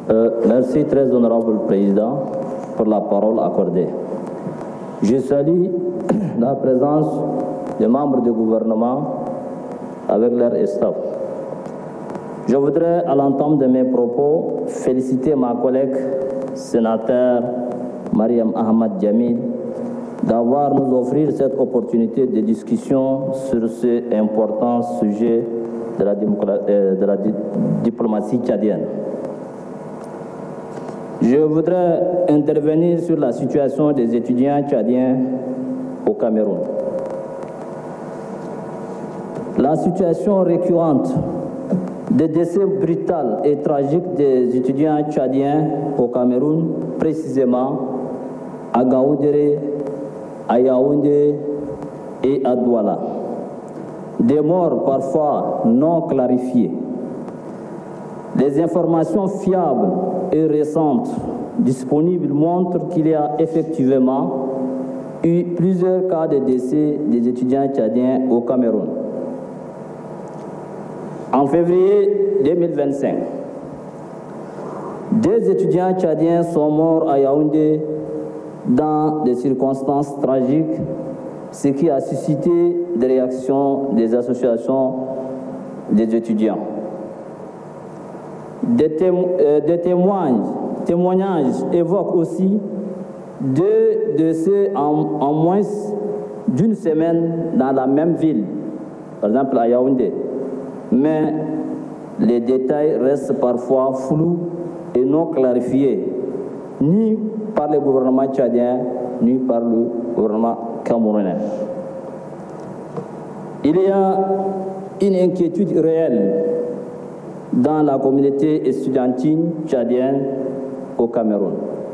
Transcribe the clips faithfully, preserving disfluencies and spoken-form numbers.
Euh, merci, très honorable Président, pour la parole accordée. Je salue la présence des membres du gouvernement avec leur staff. Je voudrais, à l'entame de mes propos, féliciter ma collègue sénateur Mariam Ahmad Jamil d'avoir nous offert cette opportunité de discussion sur ce important sujet de la, de la diplomatie tchadienne. Je voudrais intervenir sur la situation des étudiants tchadiens au Cameroun. La situation récurrente des décès brutaux et tragiques des étudiants tchadiens au Cameroun, précisément à Gaoundéré, à Yaoundé et à Douala. Des morts parfois non clarifiées. Les informations fiables et récentes disponibles montrent qu'il y a effectivement eu plusieurs cas de décès des étudiants tchadiens au Cameroun. En février deux mille vingt-cinq, deux étudiants tchadiens sont morts à Yaoundé dans des circonstances tragiques, ce qui a suscité des réactions des associations des étudiants. Des, témo euh, des témoignages, témoignages évoquent aussi deux décès en, en moins d'une semaine dans la même ville, par exemple à Yaoundé. Mais les détails restent parfois flous et non clarifiés, ni par le gouvernement tchadien, ni par le gouvernement camerounais. Il y a une inquiétude réelle dans la communauté estudiantine tchadienne au Cameroun.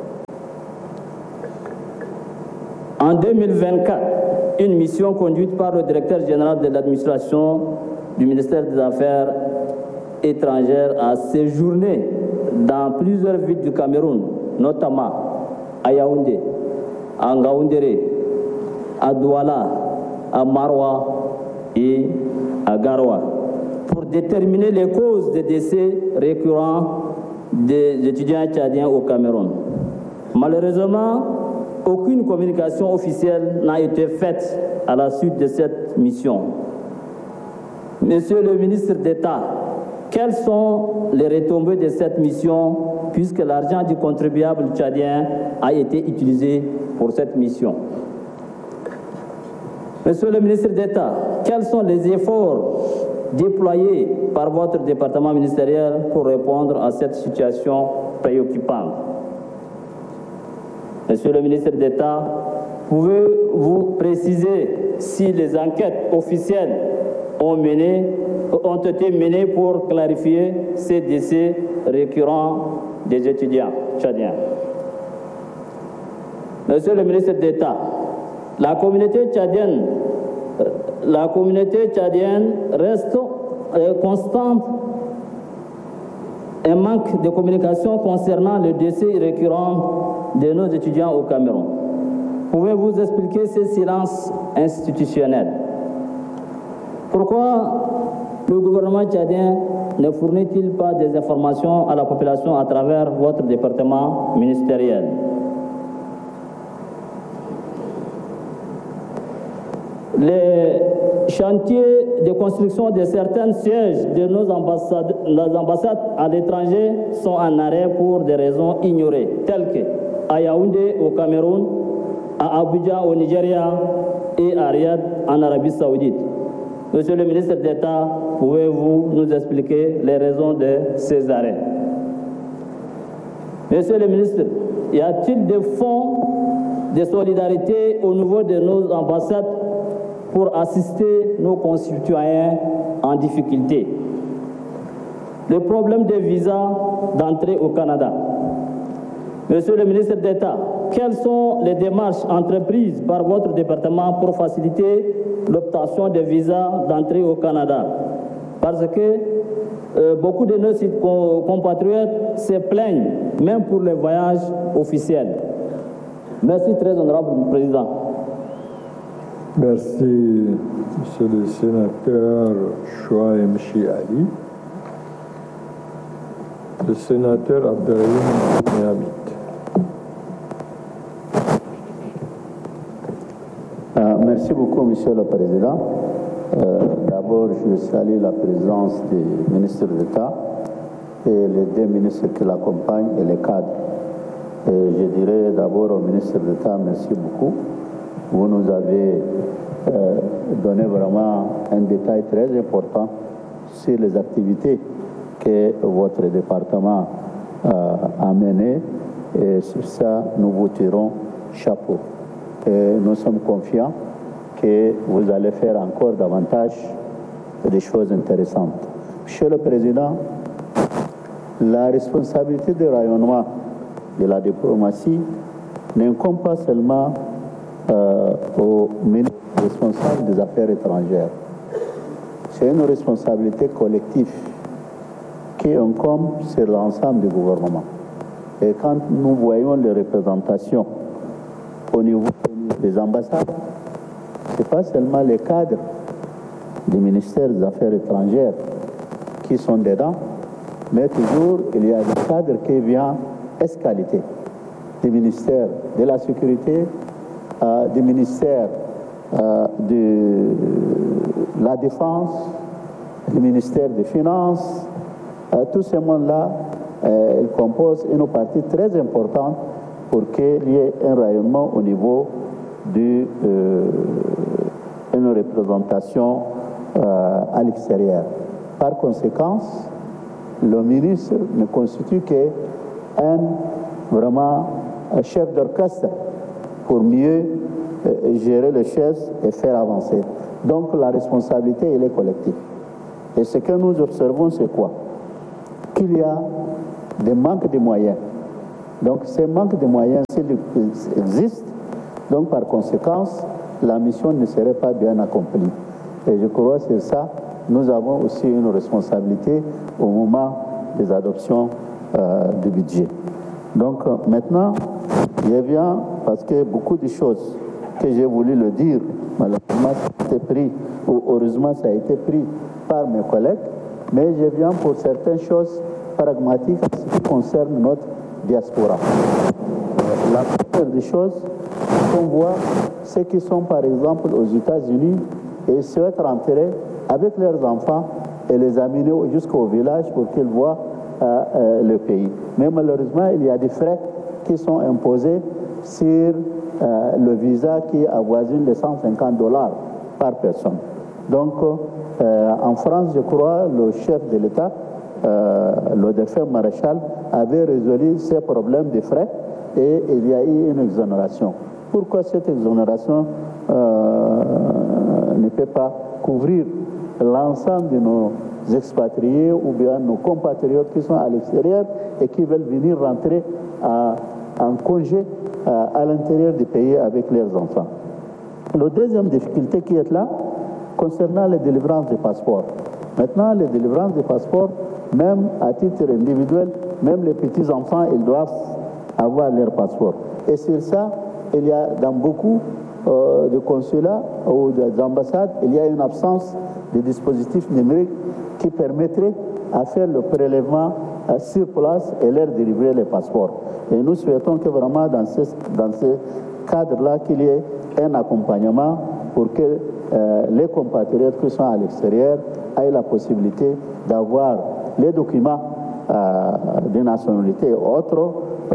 En deux mille vingt-quatre, une mission conduite par le directeur général de l'administration du ministère des Affaires étrangères a séjourné dans plusieurs villes du Cameroun, notamment à Yaoundé, à Ngaoundéré, à Douala, à Marwa et à Garoua, pour déterminer les causes des décès récurrents des étudiants tchadiens au Cameroun. Malheureusement, aucune communication officielle n'a été faite à la suite de cette mission. Monsieur le ministre d'État, quelles sont les retombées de cette mission puisque l'argent du contribuable tchadien a été utilisé pour cette mission? Monsieur le ministre d'État, quels sont les efforts déployés par votre département ministériel pour répondre à cette situation préoccupante? Monsieur le ministre d'État, pouvez-vous préciser si les enquêtes officielles ont, mené, ont été menées pour clarifier ces décès récurrents des étudiants tchadiens? Monsieur le ministre d'État, la communauté tchadienne, la communauté tchadienne reste constante. Un manque de communication concernant le décès récurrent de nos étudiants au Cameroun. Pouvez-vous expliquer ce silence institutionnel? Pourquoi le gouvernement tchadien ne fournit-il pas des informations à la population à travers votre département ministériel? Les chantiers de construction de certains sièges de nos ambassades, nos ambassades à l'étranger sont en arrêt pour des raisons ignorées, telles que à Yaoundé au Cameroun, à Abuja au Nigeria et à Riyad en Arabie Saoudite. Monsieur le ministre d'État, pouvez-vous nous expliquer les raisons de ces arrêts? Monsieur le ministre, y a-t-il des fonds de solidarité au niveau de nos ambassades pour assister nos concitoyens en difficulté? Le problème des visas d'entrée au Canada. Monsieur le ministre d'État, quelles sont les démarches entreprises par votre département pour faciliter l'obtention des visas d'entrée au Canada? Parce que euh, beaucoup de nos compatriotes se plaignent, même pour les voyages officiels. Merci, très honorable Président. Merci, Monsieur le sénateur Chouaïm Ali. Le sénateur Abdelrahim Niamit. Euh, merci beaucoup, Monsieur le Président. Euh, D'abord, je salue la présence du ministre d'État et les deux ministres qui l'accompagnent et les cadres. Et je dirais d'abord au ministre d'État, merci beaucoup. Vous nous avez euh, donné vraiment un détail très important sur les activités que votre département euh, a menées. Et sur ça, nous vous tirons chapeau. Et nous sommes confiants que vous allez faire encore davantage des choses intéressantes. Monsieur le Président, la responsabilité du rayonnement de la diplomatie n'incombe pas seulement euh, aux ministres responsables des affaires étrangères. C'est une responsabilité collective qui incombe sur l'ensemble du gouvernement. Et quand nous voyons les représentations au niveau des ambassades, ce n'est pas seulement les cadres du ministère des Affaires étrangères qui sont dedans, mais toujours il y a des cadres qui viennent escalité du ministère de la Sécurité, euh, du ministère euh, de la Défense, du ministère des Finances. Euh, tous ces mondes-là, euh, ils composent une partie très importante pour qu'il y ait un rayonnement au niveau d'une euh, représentation euh, à l'extérieur. Par conséquent, le ministre ne constitue qu'un vraiment un chef d'orchestre pour mieux euh, gérer les choses et faire avancer. Donc la responsabilité, elle est collective. Et ce que nous observons, c'est quoi? Qu'il y a des manques de moyens. Donc ces manques de moyens, s'ils existent, donc par conséquent, la mission ne serait pas bien accomplie. Et je crois que c'est ça, nous avons aussi une responsabilité au moment des adoptions euh, du budget. Donc euh, maintenant, je viens, parce que beaucoup de choses que j'ai voulu le dire, malheureusement ça a été pris, ou heureusement ça a été pris par mes collègues, mais je viens pour certaines choses pragmatiques en ce qui concerne notre diaspora. La première des choses qu'on voit, ceux qui sont par exemple aux États-Unis et souhaitent rentrer avec leurs enfants et les amener jusqu'au village pour qu'ils voient euh, euh, le pays. Mais malheureusement, il y a des frais qui sont imposés sur euh, le visa qui avoisine les cent cinquante dollars par personne. Donc, euh, en France, je crois, le chef de l'État, euh, le défunt maréchal, avait résolu ces problèmes de frais et il y a eu une exonération. Pourquoi cette exonération euh, ne peut pas couvrir l'ensemble de nos expatriés ou bien nos compatriotes qui sont à l'extérieur et qui veulent venir rentrer à, en congé à, à l'intérieur du pays avec leurs enfants? La deuxième difficulté qui est là, concernant les délivrances des passeports. Maintenant, les délivrances des passeports, même à titre individuel, même les petits-enfants, ils doivent avoir leur passeport. Et sur ça, il y a dans beaucoup euh, de consulats ou des ambassades, il y a une absence de dispositifs numériques qui permettraient à faire le prélèvement euh, sur place et leur délivrer les passeports. Et nous souhaitons que vraiment dans ce, dans ce cadre-là, qu'il y ait un accompagnement pour que euh, les compatriotes qui sont à l'extérieur aient la possibilité d'avoir les documents euh, de nationalité et autres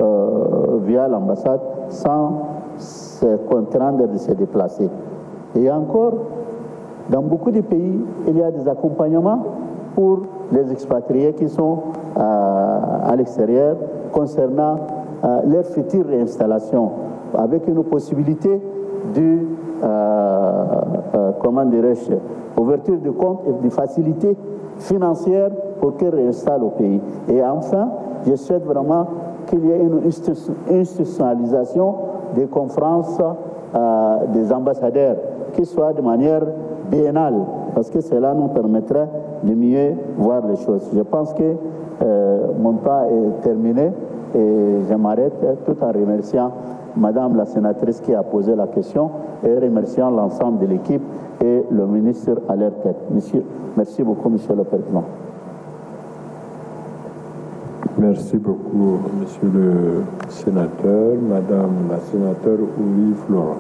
euh, via l'ambassade sans se contraindre de se déplacer. Et encore, dans beaucoup de pays, il y a des accompagnements pour les expatriés qui sont euh, à l'extérieur concernant euh, leur future réinstallation, avec une possibilité de, euh, euh, comment dirais-je, ouverture de compte et de facilités financières pour qu'ils réinstallent au pays. Et enfin, je souhaite vraiment qu'il y ait une institutionnalisation des conférences euh, des ambassadeurs, qui soit de manière biennale, parce que cela nous permettrait de mieux voir les choses. Je pense que euh, mon temps est terminé et je m'arrête tout en remerciant Madame la sénatrice qui a posé la question et remerciant l'ensemble de l'équipe et le ministre à leur tête. Monsieur, merci beaucoup, Monsieur le Président. Merci beaucoup, monsieur le sénateur. Madame la sénateur Ouli Florence.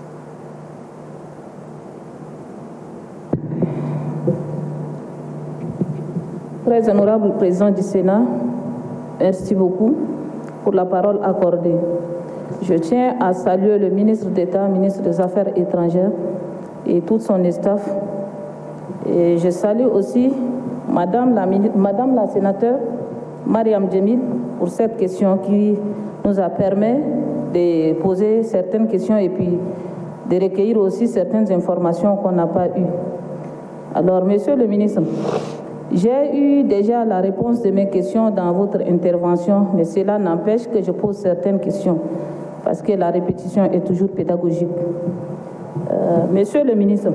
Très honorable président du Sénat, merci beaucoup pour la parole accordée. Je tiens à saluer le ministre d'État, ministre des Affaires étrangères et tout son staff. Et je salue aussi Madame la, Madame la sénateur Mariam Djemil pour cette question qui nous a permis de poser certaines questions et puis de recueillir aussi certaines informations qu'on n'a pas eues. Alors, monsieur le ministre, j'ai eu déjà la réponse de mes questions dans votre intervention, mais cela n'empêche que je pose certaines questions parce que la répétition est toujours pédagogique. Euh, monsieur le ministre,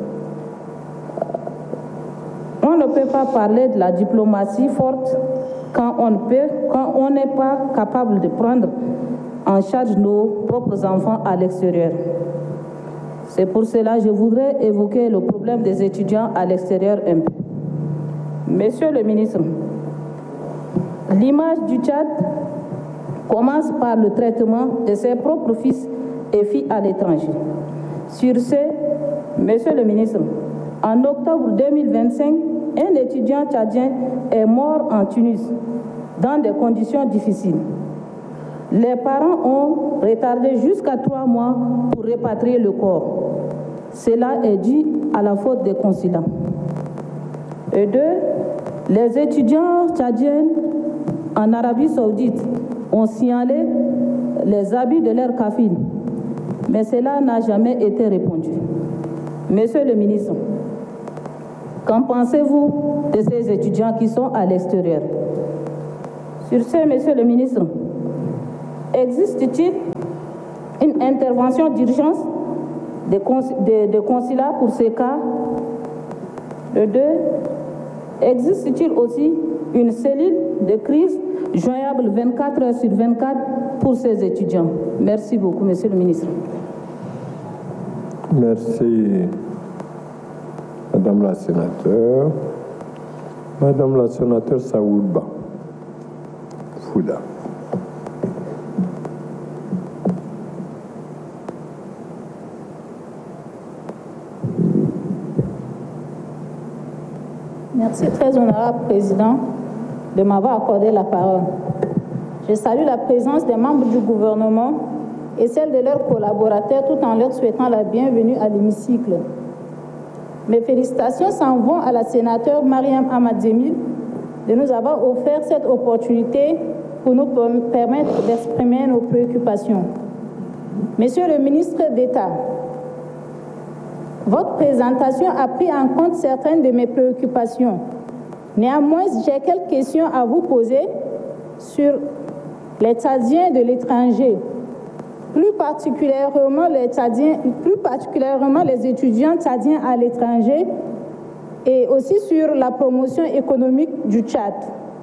on ne peut pas parler de la diplomatie forte quand on peut, quand on n'est pas capable de prendre en charge nos propres enfants à l'extérieur. C'est pour cela que je voudrais évoquer le problème des étudiants à l'extérieur un peu. Monsieur le ministre, l'image du Tchad commence par le traitement de ses propres fils et filles à l'étranger. Sur ce, monsieur le ministre, en octobre deux mille vingt-cinq, un étudiant tchadien est mort en Tunis dans des conditions difficiles. Les parents ont retardé jusqu'à trois mois pour répatrier le corps. Cela est dû à la faute des consulats. Et deux, les étudiants tchadiens en Arabie Saoudite ont signalé les abus de leur kafil, mais cela n'a jamais été répondu. Monsieur le ministre, qu'en pensez-vous de ces étudiants qui sont à l'extérieur? Sur ce, monsieur le ministre, existe-t-il une intervention d'urgence des de, de consulats pour ces cas? De deux, existe-t-il aussi une cellule de crise joignable vingt-quatre heures sur vingt-quatre pour ces étudiants? Merci beaucoup, monsieur le ministre. Merci, madame la sénateur. Madame la sénateur Saoudba Fouda. Merci, très honorable président, de m'avoir accordé la parole. Je salue la présence des membres du gouvernement et celle de leurs collaborateurs tout en leur souhaitant la bienvenue à l'hémicycle. Mes félicitations s'en vont à la sénateur Mariam Ahmad Djemil de nous avoir offert cette opportunité pour nous permettre d'exprimer nos préoccupations. Monsieur le ministre d'État, votre présentation a pris en compte certaines de mes préoccupations. Néanmoins, j'ai quelques questions à vous poser sur les Tchadiens de l'étranger, plus particulièrement les Tchadiens, plus particulièrement les étudiants tchadiens à l'étranger et aussi sur la promotion économique du Tchad.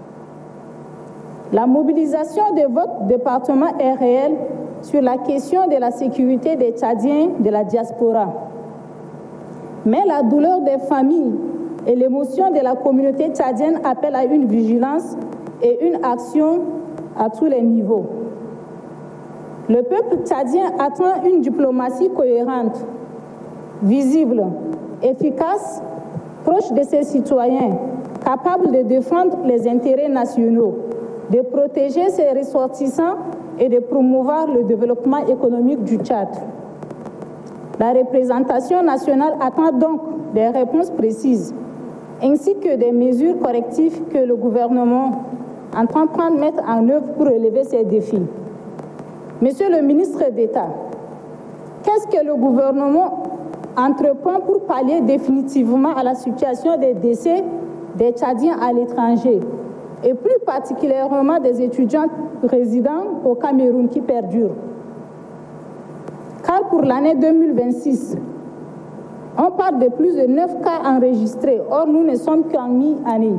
La mobilisation de votre département est réelle sur la question de la sécurité des Tchadiens de la diaspora. Mais la douleur des familles et l'émotion de la communauté tchadienne appellent à une vigilance et une action à tous les niveaux. Le peuple tchadien attend une diplomatie cohérente, visible, efficace, proche de ses citoyens, capable de défendre les intérêts nationaux, de protéger ses ressortissants et de promouvoir le développement économique du Tchad. La représentation nationale attend donc des réponses précises, ainsi que des mesures correctives que le gouvernement entend prendre mettre en œuvre pour relever ces défis. Monsieur le ministre d'État, qu'est-ce que le gouvernement entreprend pour pallier définitivement à la situation des décès des Tchadiens à l'étranger et plus particulièrement des étudiants résidant au Cameroun qui perdurent? Car pour l'année deux mille vingt-six, on parle de plus de neuf cas enregistrés, or nous ne sommes qu'en mi-année.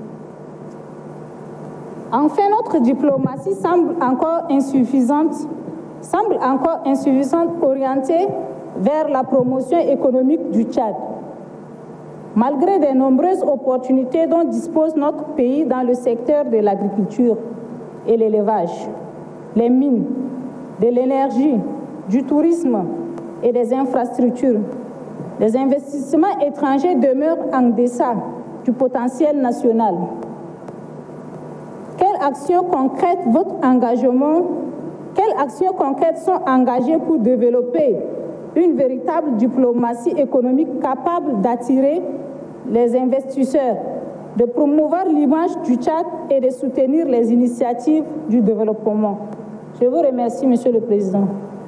Enfin, notre diplomatie semble encore insuffisante, semble encore insuffisante orientée vers la promotion économique du Tchad. malgré de nombreuses opportunités dont dispose notre pays dans le secteur de l'agriculture et l'élevage, les mines, de l'énergie, du tourisme et des infrastructures. Les investissements étrangers demeurent en deçà du potentiel national. Quelles actions concrètes votre engagement, quelles actions concrètes sont engagées pour développer une véritable diplomatie économique capable d'attirer les investisseurs, de promouvoir l'image du Tchad et de soutenir les initiatives du développement? Je vous remercie, Monsieur le Président.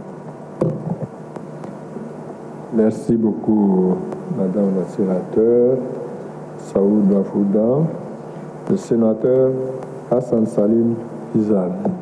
Merci beaucoup, Madame la sénateur Saoud Bafouda. Le sénateur Hassan Salim Izal.